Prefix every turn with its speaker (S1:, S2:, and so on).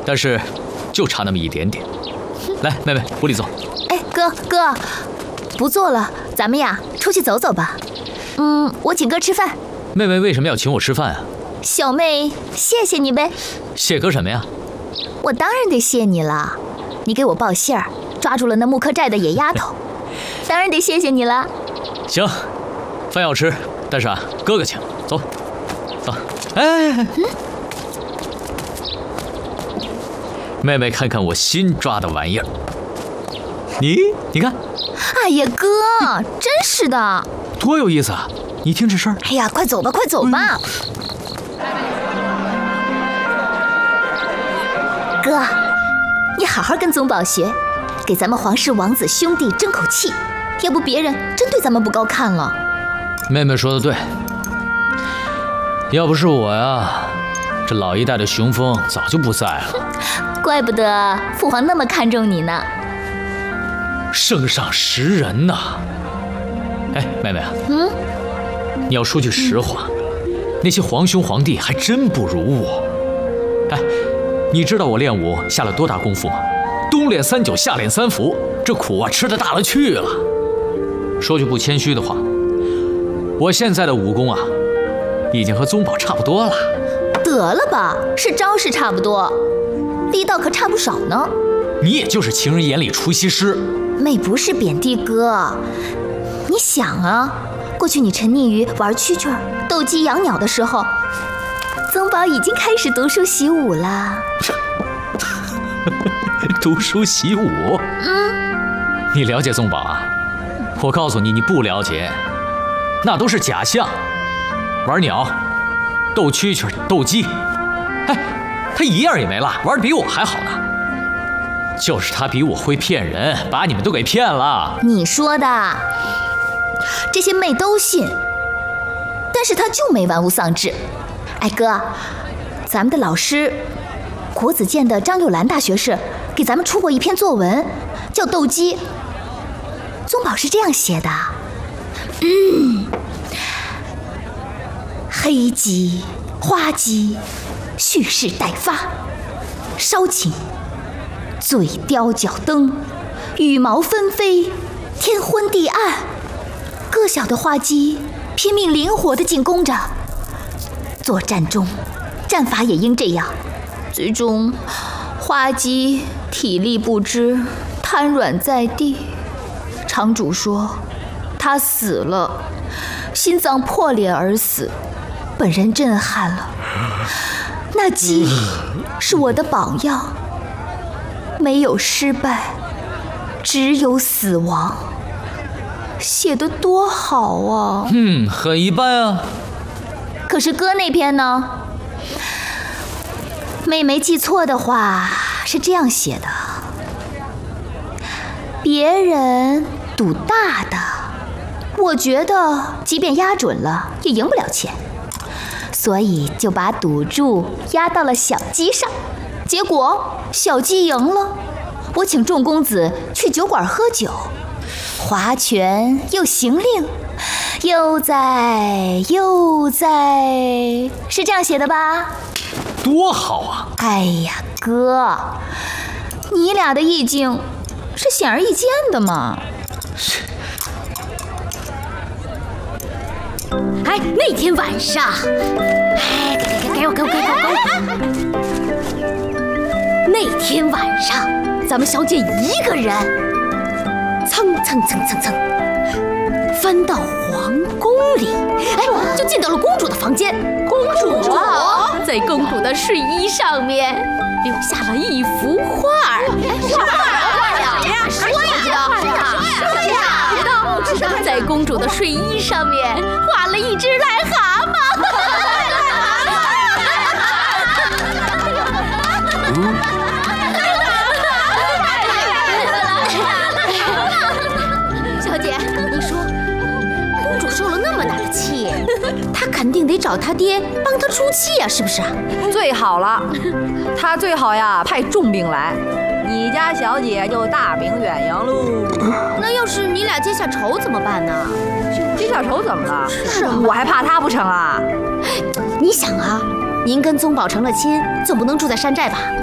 S1: 但是就差那么一点点。来，妹妹，屋里坐。
S2: 哎，哥，不坐了，咱们呀出去走走吧。我请哥吃饭。
S1: 妹妹为什么要请我吃饭啊？
S2: 小妹，谢谢你呗。
S1: 谢哥什么呀？
S2: 我当然得谢你了，你给我报信儿，抓住了那木刻寨的野丫头，当然得谢谢你了。
S1: 行，饭要吃，但是哥哥请，走。哎，妹妹看看我新抓的玩意儿，你看。
S2: 哎呀，哥，真是的，
S1: 多有意思啊！你听这声儿。
S2: 哎呀，快走吧。哥，你好好跟宗保学，给咱们皇室王子兄弟争口气，要不别人真对咱们不高看了。
S1: 妹妹说的对，要不是我呀，这老一代的雄风早就不在了。
S2: 怪不得父皇那么看重你呢。
S1: 圣上识人呐！哎，妹妹啊，你要说句实话，那些皇兄皇帝还真不如我。哎，你知道我练武下了多大功夫吗？冬练3九，夏练3伏，这苦啊吃得大了去了。说句不谦虚的话，我现在的武功啊，已经和宗保差不多了。
S2: 得了吧，是招式差不多，力道可差不少呢。
S1: 你也就是情人眼里出西施。
S2: 妹不是贬低哥，你想啊，过去你沉溺于玩蛐蛐、斗鸡、养鸟的时候，宗保已经开始读书习武了。
S1: 读书习武？你了解宗保啊？我告诉你，你不了解，那都是假象。玩鸟、斗蛐蛐、斗鸡，哎，他一样也没落，玩得比我还好呢。就是他比我会骗人，把你们都给骗了。
S2: 你说的这些妹都信，但是他就没玩物丧志。哎哥，咱们的老师国子监的张幼兰大学士给咱们出过一篇作文，叫《斗鸡》。宗保是这样写的：黑鸡、花鸡，蓄势待发，稍寝。嘴雕脚蹬，羽毛纷飞，天昏地暗。个小的花鸡拼命灵活地进攻着，作战中战法也应这样。最终，花鸡体力不支，瘫软在地。场主说他死了，心脏破裂而死，本人震撼了。那鸡是我的榜样。没有失败，只有死亡，写得多好啊！
S1: 很一般啊。
S2: 可是哥那篇呢？妹没记错的话，是这样写的：别人赌大的，我觉得即便压准了，也赢不了钱，所以就把赌注压到了小鸡上。结果小鸡赢了，我请众公子去酒馆喝酒，划拳又行令，悠哉，是这样写的吧？
S1: 多好啊！
S2: 哎呀，哥，你俩的意境是显而易见的嘛。
S3: 哎，那天晚上，哎，给我。那天晚上，咱们小姐一个人，蹭，翻到皇宫里，哎，就进到了公主的房间。公主在公主的睡衣上面留下了一幅画。
S2: 画呀，说呀，
S3: 在公主的睡衣上面画了一只癞蛤蟆。小姐，你说，公主受了那么大的气，她肯定得找她爹帮她出气呀，是不是？
S4: 最好了，她最好呀派重兵来，你家小姐就大兵远迎喽。
S3: 那要是你俩结下仇怎么办呢？
S4: 结下仇怎么了？
S3: 是啊，
S4: 我还怕她不成啊？
S3: 你想啊，您跟宗保成了亲，总不能住在山寨吧？